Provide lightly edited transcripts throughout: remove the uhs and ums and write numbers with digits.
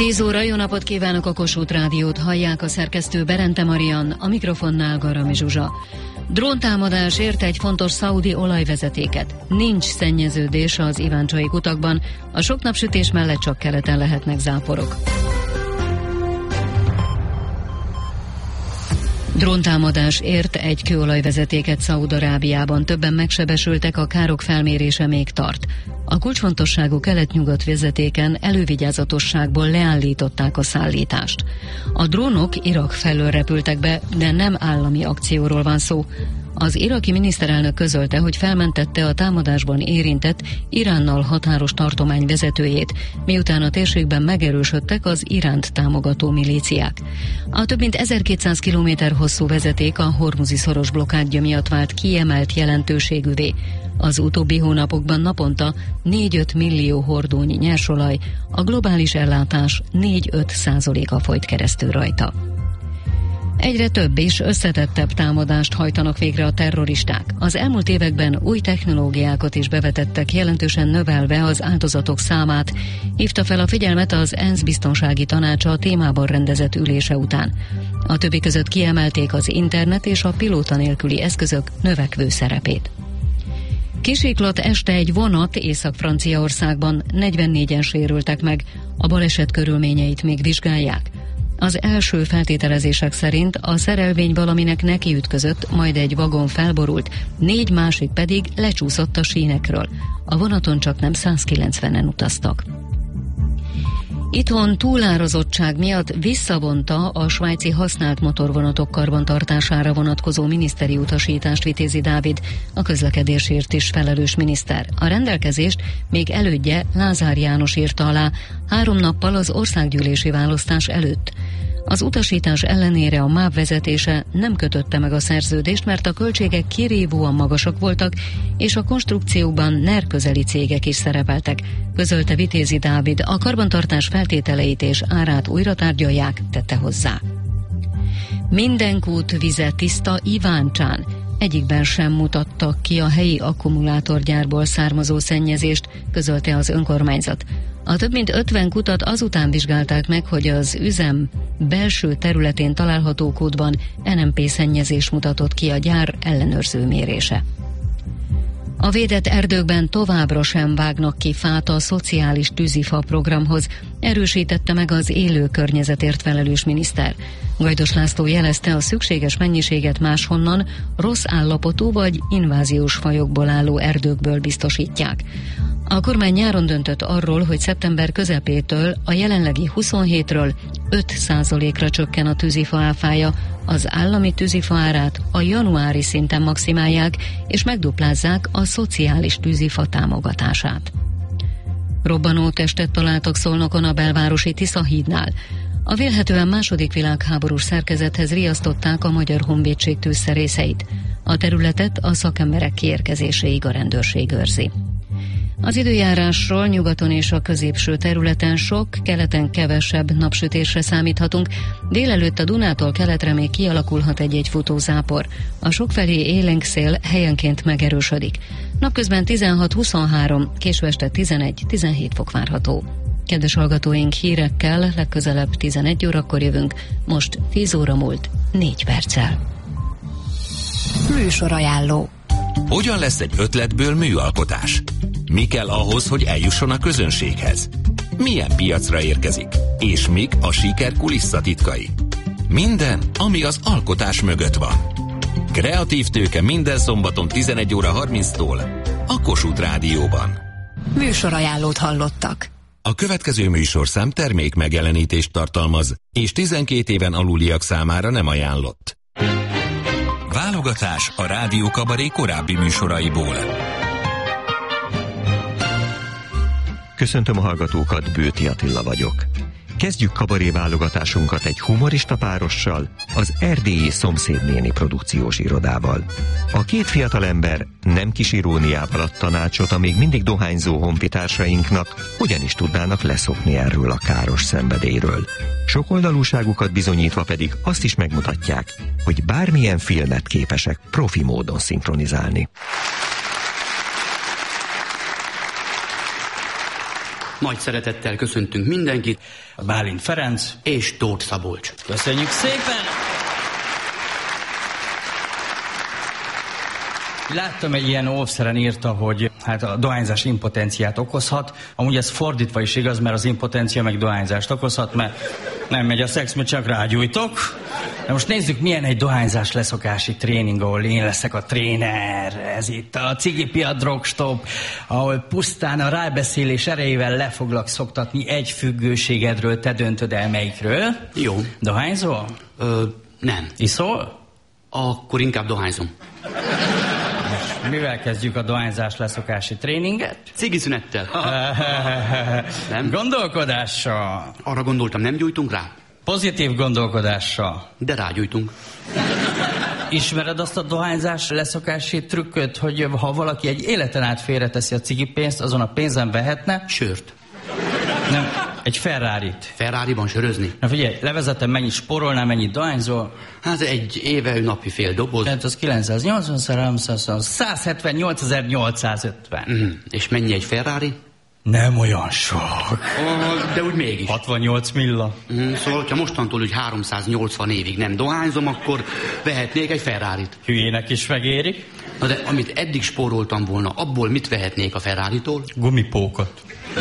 10 óra, jó napot kívánok, a Kossuth Rádiót hallják, a szerkesztő Berente Marian, a mikrofonnál Garami Zsuzsa. Dróntámadás ért egy fontos szaudi olajvezetéket. Nincs szennyeződés az iváncsai kutakban, a sok napsütés mellett csak keleten lehetnek záporok. Dróntámadás ért egy kőolajvezetéket Szaúd-Arábiában, többen megsebesültek, a károk felmérése még tart. A kulcsfontosságú kelet-nyugat vezetéken elővigyázatosságból leállították a szállítást. A drónok Irak felől repültek be, de nem állami akcióról van szó. Az iraki miniszterelnök közölte, hogy felmentette a támadásban érintett Iránnal határos tartomány vezetőjét, miután a térségben megerősödtek az Iránt támogató milíciák. A több mint 1200 km hosszú vezeték a Hormuzi-szoros blokkádja miatt vált kiemelt jelentőségűvé. Az utóbbi hónapokban naponta 4-5 millió hordónyi nyersolaj, a globális ellátás 4-5%-a folyt keresztül rajta. Egyre több és összetettebb támadást hajtanak végre a terroristák. Az elmúlt években új technológiákat is bevetettek, jelentősen növelve az áldozatok számát, hívta fel a figyelmet az ENSZ biztonsági tanácsa a témában rendezett ülése után. A többi között kiemelték az internet és a pilóta nélküli eszközök növekvő szerepét. Kisiklott este egy vonat Észak-Franciaországban, 44-en sérültek meg, a baleset körülményeit még vizsgálják. Az első feltételezések szerint a szerelvény valaminek nekiütközött, majd egy vagon felborult, 4 másik pedig lecsúszott a sínekről. A vonaton csak nem 190-en utaztak. Itthon túlárazottság miatt visszavonta a svájci használt motorvonatok karbantartására vonatkozó miniszteri utasítást Vitézi Dávid, a közlekedésért is felelős miniszter. A rendelkezést még elődje, Lázár János írta alá 3 nappal az országgyűlési választás előtt. Az utasítás ellenére a MÁV vezetése nem kötötte meg a szerződést, mert a költségek kirívóan magasak voltak, és a konstrukcióban NER közeli cégek is szerepeltek, közölte Vitézi Dávid. A karbantartás feltételeit és árát újra tárgyalják, tette hozzá. Minden kút vize tiszta Iváncsán. Egyikben sem mutattak ki a helyi akkumulátorgyárból származó szennyezést, közölte az önkormányzat. A több mint 50 kutat azután vizsgálták meg, hogy az üzem belső területén található kútban NMP szennyezés mutatott ki a gyár ellenőrző mérése. A védett erdőkben továbbra sem vágnak ki fát a szociális tűzifa programhoz, erősítette meg az élő környezetért felelős miniszter. Gajdos László jelezte, a szükséges mennyiséget máshonnan, rossz állapotú vagy inváziós fajokból álló erdőkből biztosítják. A kormány nyáron döntött arról, hogy szeptember közepétől a jelenlegi 27-ről 5%-ra csökken a tűzifa áfája, az állami tűzifa árát a januári szinten maximálják, és megduplázzák a szociális tűzifa támogatását. Robbanó testet találtak Szolnokon a belvárosi Tisza hídnál. A vélhetően második világháborús szerkezethez riasztották a Magyar Honvédség tűzszerészeit. A területet a szakemberek kiérkezéséig a rendőrség őrzi. Az időjárásról: nyugaton és a középső területen sok, keleten kevesebb napsütésre számíthatunk. Délelőtt a Dunától keletre még kialakulhat egy-egy futózápor. A sokfelé élénk szél helyenként megerősödik. Napközben 16-23, késő este 11-17 fok várható. Kedves hallgatóink, hírekkel legközelebb 11 órakor jövünk, most 10 óra múlt 4 perccel. Műsorajánló. Hogyan lesz egy ötletből műalkotás? Mi kell ahhoz, hogy eljusson a közönséghez? Milyen piacra érkezik? És mik a siker kulisszatitkai? Minden, ami az alkotás mögött van. Kreatív tőke minden szombaton 11 óra 30-tól a Kossuth Rádióban. Műsorajánlót hallottak. A következő műsorszám termék megjelenítést tartalmaz, és 12 éven aluliak számára nem ajánlott. Válogatás a Rádió Kabaré korábbi műsoraiból. Köszöntöm a hallgatókat, Bőti Attila vagyok. Kezdjük kabaré válogatásunkat egy humorista párossal, az erdélyi Szomszédnéni produkciós irodával. A két fiatalember nem kis iróniával ad tanácsot a még mindig dohányzó honfitársainknak, hogyan is tudnának leszokni erről a káros szenvedélyről. Sokoldalúságukat bizonyítva pedig azt is megmutatják, hogy bármilyen filmet képesek profi módon szinkronizálni. Nagy szeretettel köszöntünk mindenkit. Bálint Ferenc és Tóth Szabolcs. Köszönjük szépen! Láttam, egy ilyen óvszeren írta, hogy hát a dohányzás impotenciát okozhat. Amúgy ez fordítva is igaz, mert az impotencia meg dohányzást okozhat, mert nem megy a szex, mert csak rágyújtok. De most nézzük, milyen egy dohányzás leszokási tréning, ahol én leszek a tréner. Ez itt a Cigipiac Drogstop, ahol pusztán a rábeszélés erejével le foglak szoktatni egy függőségedről, te döntöd el melyikről. Jó. Dohányzol? Nem. Iszol? Akkor inkább dohányzom. Mivel kezdjük a dohányzás leszokási tréninget? Cigiszünettel. Nem? Gondolkodással. Arra gondoltam, nem gyújtunk rá? Pozitív gondolkodással. De rágyújtunk. Ismered azt a dohányzás leszokási trükköt, hogy ha valaki egy életen át félreteszi a cigipénzt, azon a pénzen vehetne? Sört. Nem, egy Ferrarit. Ferrariban sörözni? Na figyelj, levezetem, mennyit spórolnál, mennyit dohányzol? Hát egy éve napi fél doboz. Tehát az 980 És mennyi egy Ferrari? Nem olyan sok. De úgy mégis. 68 milla. Szóval, ha mostantól úgy 380 évig nem dohányzom, akkor vehetnék egy Ferrarit. Hülyének is megérik. Na de amit eddig spóroltam volna, abból mit vehetnék a Ferraritól? Gumipókot.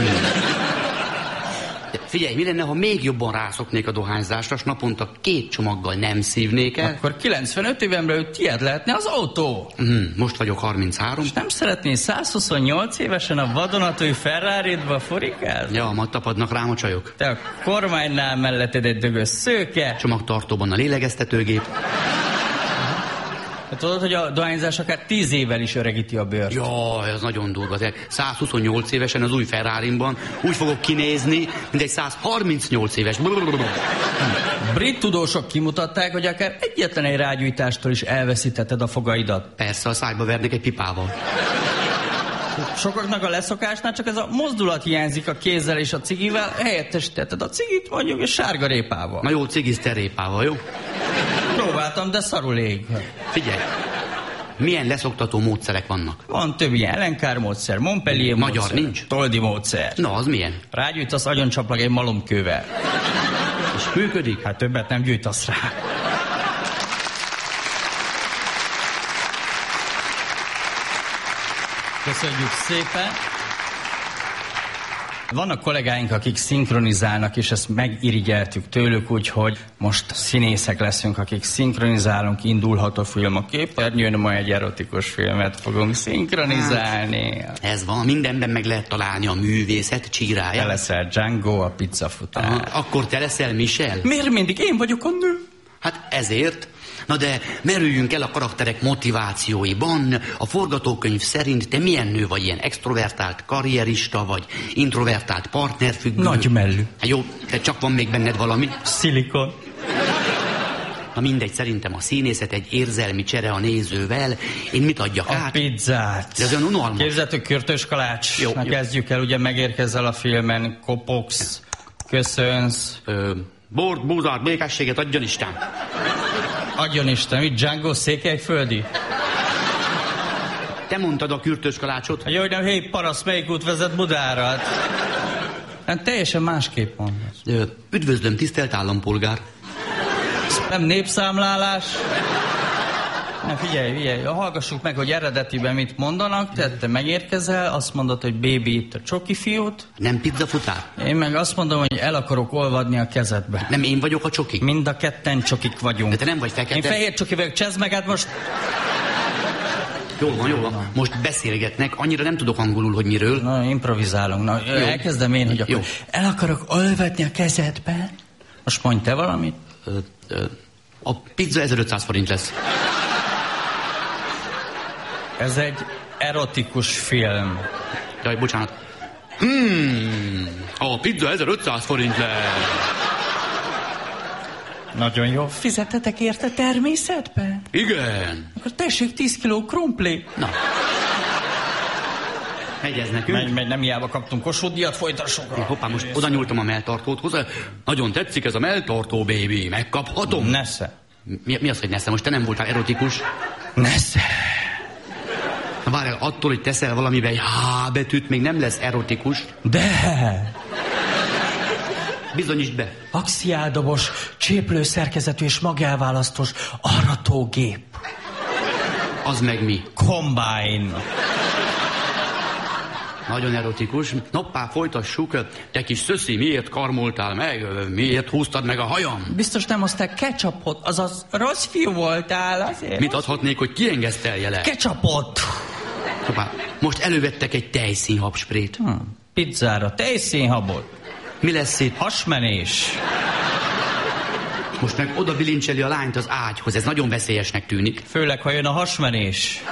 Figyelj, mi lenne, ha még jobban rászoknék a dohányzásra, s naponta 2 csomaggal nem szívnék el? Akkor 95 éven belül tiéd lehetne az autó. Most vagyok 33. És nem szeretnél 128 évesen a vadonatúj Ferraridba furikázni? Ja, majd tapadnak rám a csajok. Te a kormánynál melletted egy dögös szőke. Csomagtartóban a lélegeztetőgép. Tudod, hogy a dohányzás akár 10 évvel is öregíti a bőrt. Jaj, ez nagyon durva. 128 évesen az új Ferrarimban úgy fogok kinézni, mint egy 138 éves. Brit tudósok kimutatták, hogy akár egyetlen egy rágyújtástól is elveszítheted a fogaidat. Persze, a szájba vernék egy pipával. Sokaknak a leszokásnál csak ez a mozdulat hiányzik a kézzel és a cigivel, helyettesítetted a cigit mondjuk és sárgarépával. Na jó, cigizte répával, jó? Próbáltam, de szarul ég. Figyelj, milyen leszoktató módszerek vannak? Van több ilyen Ellenkár módszer, Montpellier magyar módszer, nincs? Toldi módszer. Na, az milyen? Rágyújtasz agyoncsaplag egy malomkővel. És működik? Hát többet nem gyújtasz rá. Köszönjük szépen! Vannak kollégáink, akik szinkronizálnak, és ezt megirigyeltük tőlük, úgyhogy most színészek leszünk, akik szinkronizálunk, indulhat a film a képernyőn, ma egy erotikus filmet fogunk szinkronizálni. Hát, ez van, mindenben meg lehet találni a művészet csíráját. Te leszel Django, a pizzafutár. Akkor te leszel Michel? Miért mindig én vagyok a nő? Hát ezért. Na de merüljünk el a karakterek motivációiban. A forgatókönyv szerint te milyen nő vagy, ilyen extrovertált karrierista, vagy introvertált partnerfüggő? Nagymellű. Hát jó, de csak van még benned valami? Szilikon. Na mindegy, szerintem a színészet egy érzelmi csere a nézővel. Én mit adjak át? A pizzát. De ez olyan unalmas. Képzeljük, Kürtös Kalács. Jó. Kezdjük el, ugye megérkezel a filmen, kopogsz, köszönsz. Bort, búzát, békességet adjon Isten. Adjon Isten, mit Django Székelyföldi? Te mondtad a Kürtös Kalácsot? Jó, hogy nem, hé, parasz, melyik út vezet Budára? Hát teljesen másképp mondasz. Üdvözlöm, tisztelt állampolgár. Nem népszámlálás. Nem, figyelj, hallgassuk meg, hogy eredetiben mit mondanak, tehát te megérkezel, azt mondod, hogy baby, itt a csoki fiút. Nem pizzafutár? Én meg azt mondom, hogy el akarok olvadni a kezedbe. Nem én vagyok a csoki? Mind a ketten csokik vagyunk. De te nem vagy fekete? Én fehér csoki vagyok, csezd meg, hát most... Jó van. Most beszélgetnek, annyira nem tudok angolul, hogy miről. Na, improvizálunk. Na, jó. Elkezdem én, hogy akkor el akarok olvadni a kezedbe. Most mondj te valamit. A pizza 1500 forint lesz. Ez egy erotikus film. Jaj, bocsánat. A pizza 1500 forint lesz. Nagyon jó. Fizetetek érte természetben? Igen. Akkor tessék 10 kiló krumpli. Na. Megy ez nekünk? Megy, nem hiába kaptunk Kossuth díjat, folytassuk. Hoppá, most oda nyúltam a melltartóthoz. Nagyon tetszik ez a melltartó, baby. Megkaphatom? Nesze. Mi az, hogy nesze? Most te nem voltál erotikus? Nesze. Na várjál, attól, hogy teszel valamiben egy H betűt, még nem lesz erotikus. De. Bizonyítsd be. Axiáldobos, cséplőszerkezetű és magelválasztós aratógép. Az meg mi? Combine. Nagyon erotikus. Noppá, folytassuk. Te kis szöszi, miért karmoltál meg? Miért húztad meg a hajam? Biztos nem hozták ketchupot, azaz rossz fiú voltál azért. Mit adhatnék, hogy kiengeszteljelek? Ketchupot! Noppá, most elővettek egy tejszínhabsprét. Pizzára, tejszínhabot. Mi lesz itt? Hasmenés. Most meg oda bilincseli a lányt az ágyhoz. Ez nagyon veszélyesnek tűnik. Főleg, ha jön a hasmenés.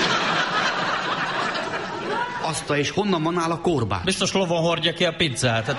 Azta, és honnan van nála korbács? Biztos lovon hordja ki a pizzát.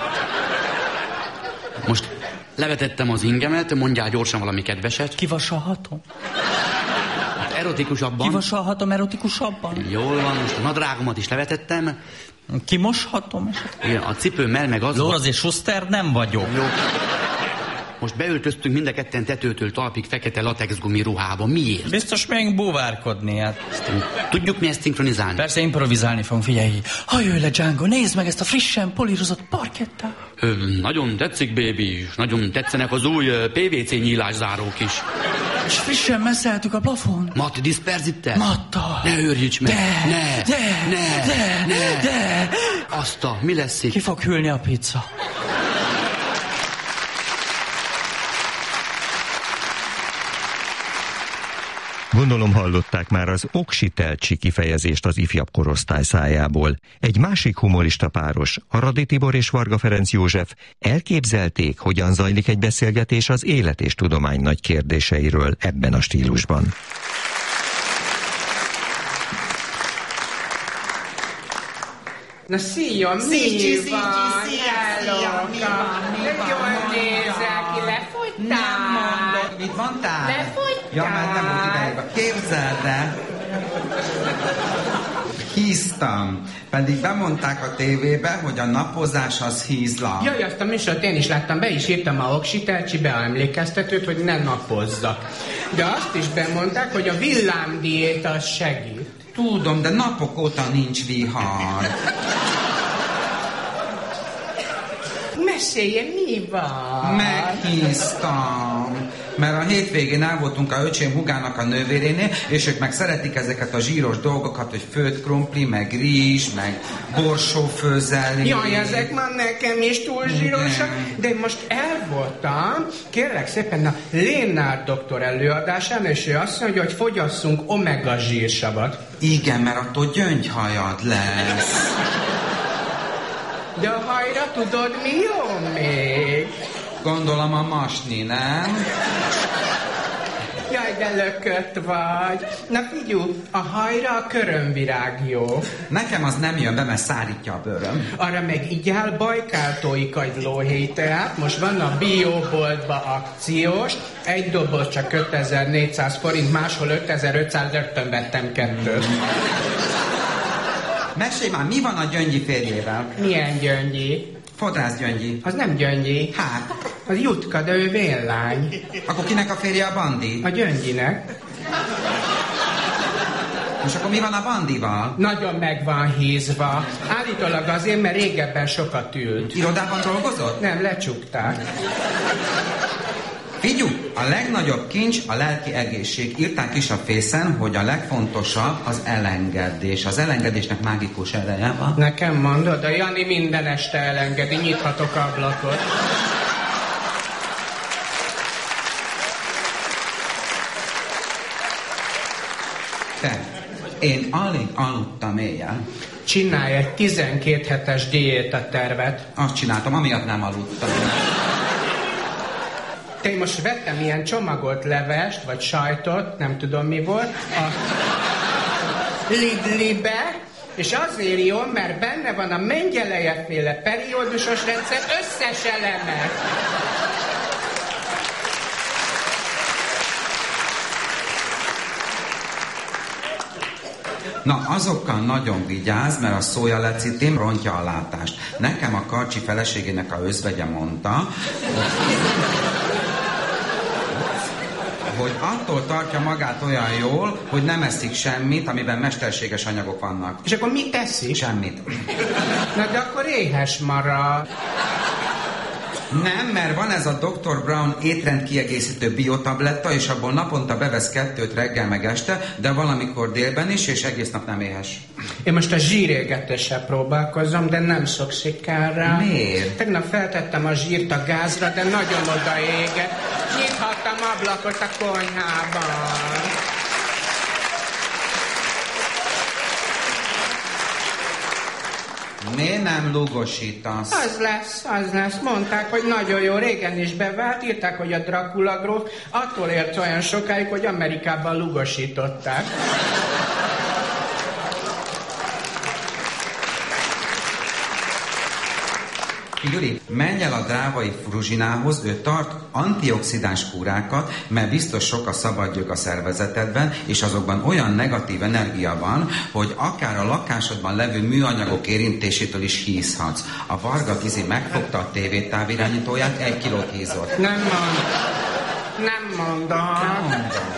Most levetettem az ingemet, mondjál gyorsan valami kedveset. Kivasalhatom? Erotikusabban. Kivasalhatom erotikusabban? Jól van, most a nadrágomat is levetettem. Kimoshatom? Igen, a cipőmmel meg az... Lóra, azért Schuster nem vagyok. Jó. Most beöltöztünk mind a ketten tetőtől talpig fekete latexgumi ruhába. Miért? Biztos még búvárkodni, hát. Tudjuk mi ezt szinkronizálni? Persze improvizálni fogunk, figyelj. Hajolj le, Django, nézd meg ezt a frissen polírozott parkettát. Nagyon tetszik, baby, és nagyon tetszenek az új PVC nyílászárók is. És frissen messzeltük a plafon. Matt disperzittel? Mattal. Ne őrjíts meg. De. Azta, mi lesz itt? Ki fog hűlni a pizza? Gondolom hallották már az oksitelcsi kifejezést az ifjabb korosztály szájából. Egy másik humorista páros, Aradi Tibor és Varga Ferenc József elképzelték, hogyan zajlik egy beszélgetés az élet és tudomány nagy kérdéseiről ebben a stílusban. Na szia, mi van? Jól nézel ki, lefogytál? Nem mondok, mit mondtál? Lefogytál? Ja, mert nem volt idejében. Képzeld el, híztam. Pedig bemondták a tévébe, hogy a napozás az hízla. Jaj, azt a műsort én is láttam, be is írtam a oksitelcsibe a emlékeztetőt, hogy ne napozzak. De azt is bemondták, hogy a villámdiéta az segít. Tudom, de napok óta nincs vihar. Meséljen, mi van? Meghíztam. Mert a hétvégén el voltunk a öcsém húgának a nővérénél, és ők meg szeretik ezeket a zsíros dolgokat, hogy főtt krumpli, meg rizs, meg borsófőzelé. Jaj, ezek már nekem is túl zsírosak, de én most el voltam, kérlek szépen, a Lénárd doktor előadásán, és ő azt mondja, hogy fogyasszunk omega zsírsavat. Igen, mert attól gyöngyhajad lesz. De a hajra tudod, mi jó még? Gondolom a masni, nem? Jaj, de lökött vagy. Na figyelj, a hajra a körömvirág jó. Nekem az nem jön be, mert szárítja a bőröm. Arra meg igyál bajkáltói kagylóhéj teát. Most van a Bioboltba akciós. Egy doboz csak 5400 forint, máshol 5500, rögtön vettem 2. Mesélj már, mi van a Gyöngyi férjével? Milyen Gyöngyi? Fodrász Gyöngyi. Az nem Gyöngyi. Hát? Az Jutka, de ő véllány. Akkor kinek a férje a Bandi? A Gyöngyinek. Most akkor mi van a Bandival? Nagyon meg van hízva. Állítólag azért, mert régebben sokat ült. Irodában dolgozott? Nem, lecsukták. Figyú, a legnagyobb kincs a lelki egészség. Írták is a fészen, hogy a legfontosabb az elengedés. Az elengedésnek mágikus ereje van. Nekem mondod, a Jani minden este elengedi, nyithatok ablakot. Te, én alig aludtam éjjel. Csinálj egy 12 hetes diétatervet. Azt csináltam, amiatt nem aludtam. Én most vettem ilyen csomagolt levest, vagy sajtot, nem tudom mi volt, a Lidlibe, és azért jó, mert benne van a Mengyeleje-féle periódusos rendszer összes eleme. Na, azokkal nagyon vigyázz, mert a szójalecitin rontja a látást. Nekem a Karcsi feleségének a özvegye mondta, hogy attól tartja magát olyan jól, hogy nem eszik semmit, amiben mesterséges anyagok vannak. És akkor mit teszik? Semmit. Na de akkor éhes marad. Nem, mert van ez a Dr. Brown étrendkiegészítő biotabletta, és abból naponta bevesz 2 reggel meg este, de valamikor délben is, és egész nap nem éhes. Én most a zsírégetéssel próbálkozom, de nem sok sikerrel. Miért? Tegnap feltettem a zsírt a gázra, de nagyon odaégett. Nyithattam ablakot a konyhában. Miért nem lugosítasz? Az lesz. Mondták, hogy nagyon jó, régen is bevált, írták, hogy a Dracula gróf attól ért olyan sokáig, hogy Amerikában lugosították. Gyuri, menj el a Drávai Fruzsinához, ő tart antioxidáns kúrákat, mert biztos sok a szabadgyök a szervezetedben, és azokban olyan negatív energia van, hogy akár a lakásodban levő műanyagok érintésétől is hízhatsz. A Varga Gizi megfogta a tévé távirányítóját, 1 kilót hízott. Nem mondom.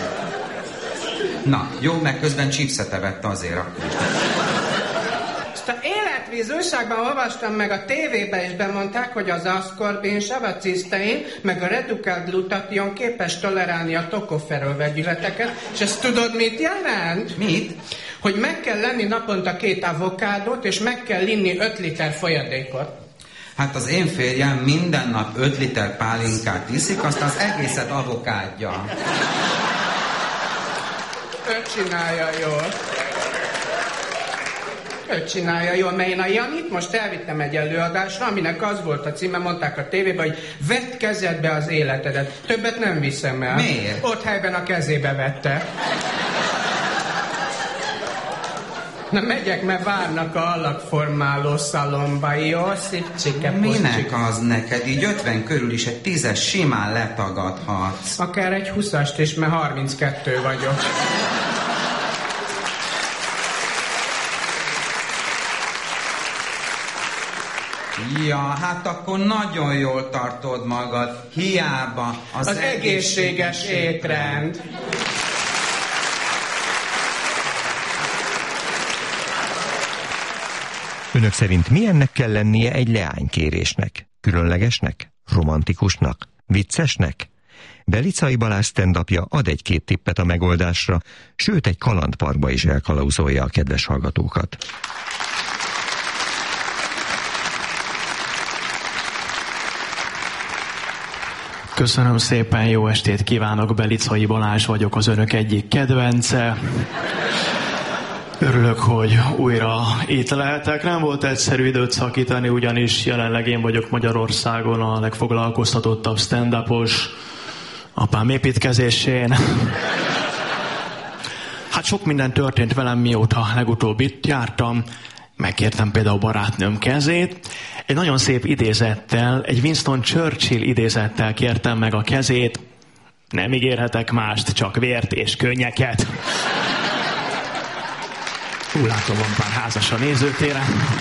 Na, jó, meg közben chipset evette azért akkor is. A Életvíz újságban olvastam, meg a tévében is bemondták, hogy az aszkorbinsav, a cisztein, meg a redukált glutation képes tolerálni a tokoferol vegyületeket, és ezt tudod, mit jelent? Mit? Hogy meg kell lenni naponta 2 avokádót, és meg kell inni 5 liter folyadékot. Hát az én férjem minden nap 5 liter pálinkát iszik, aztán az egészet avokádja. Ő csinálja jól, mert én a Janit most elvittem egy előadásra, aminek az volt a címe, mondták a tévében, hogy vedd kezedbe az életedet. Többet nem viszem el. Miért? Ott helyben a kezébe vette. Na megyek, mert várnak a alakformáló szalomba, jó? Szipcsike, minek az neked? Így 50 körül is egy 10-es simán letagadhatsz. Akár egy 20-ast is, mert 32 vagyok. Ja, hát akkor nagyon jól tartod magad. Hiába az egészséges étrend. Önök szerint milyennek kell lennie egy leánykérésnek? Különlegesnek? Romantikusnak? Viccesnek? Belicai Balázs stand-upja ad 1-2 tippet a megoldásra, sőt egy kalandparkba is elkalauzolja a kedves hallgatókat. Köszönöm szépen, jó estét kívánok, Belicai Balázs vagyok, az önök egyik kedvence. Örülök, hogy újra itt lehetek. Nem volt egyszerű időt szakítani, ugyanis jelenleg én vagyok Magyarországon a legfoglalkoztatottabb stand-upos, apám építkezésén. Hát sok minden történt velem, mióta legutóbb itt jártam. Megkértem például barátnőm kezét. Egy nagyon szép idézettel, egy Winston Churchill idézettel kértem meg a kezét. Nem ígérhetek mást, csak vért és könnyeket. Látom, van pár házas a nézőtéren.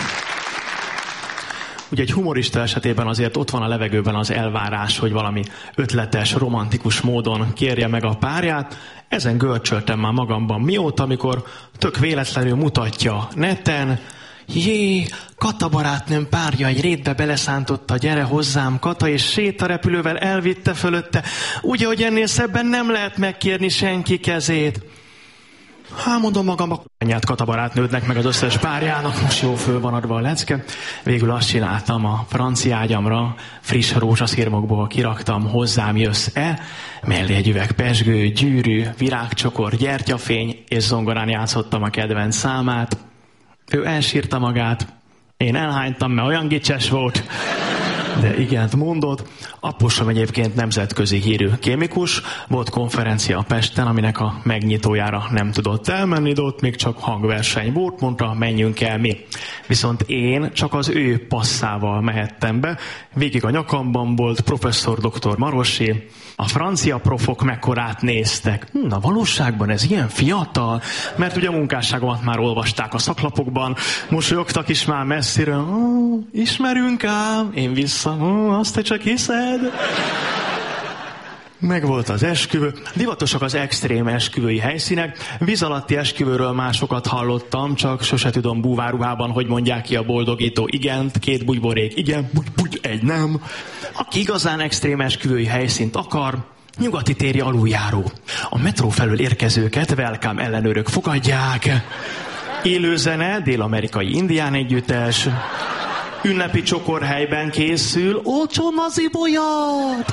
Ugye egy humorista esetében azért ott van a levegőben az elvárás, hogy valami ötletes, romantikus módon kérje meg a párját. Ezen görcsöltem már magamban mióta, amikor tök véletlenül mutatja neten, jé, Kata barátnőm párja egy rétbe beleszántotta, gyere hozzám Kata, és sétarepülővel elvitte fölötte. Ugye, hogy ennél szebben nem lehet megkérni senki kezét. Hát mondom magam, a anyát Kata barátnődnek, meg az összes párjának, most jó föl van adva a lecke. Végül azt csináltam a francia ágyamra, friss rózsaszirmokból kiraktam, hozzám jössz-e, mellé egy üveg pezsgő, gyűrű, virágcsokor, gyertyafény, és zongorán játszottam a kedvenc számát. Ő elsírta magát, én elhánytam, mert olyan gicses volt, de igent mondott. Apósom egyébként nemzetközi hírű kémikus, volt konferencia Pesten, aminek a megnyitójára nem tudott elmenni, de ott még csak hangverseny volt, mondta, menjünk el mi. Viszont én csak az ő passzával mehettem be, végig a nyakamban volt professzor dr. Marosi, a francia profok mekkorát néztek. Na valóságban ez ilyen fiatal? Mert ugye a munkásságomat már olvasták a szaklapokban, mosolyogtak is már messziről. Ismerünk ám, én vissza, azt te csak hiszed. Megvolt az esküvő. Divatosak az extrém esküvői helyszínek. Víz alatti esküvőről már sokat hallottam, csak sose tudom búváruhában, hogy mondják ki a boldogító igent, 2 bugyborék igen, bugy, egy nem. Aki igazán extrém esküvői helyszínt akar, nyugati téri aluljáró. A metró felől érkezőket welcome ellenőrök fogadják. Élő zene, dél-amerikai indián együttes. Ünnepi csokorhelyben készül, olcsó nazibolyat!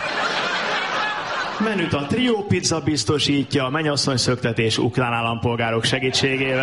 Menüt a Trio Pizza biztosítja, mennyasszony szöktetés ukrán állampolgárok segítségével.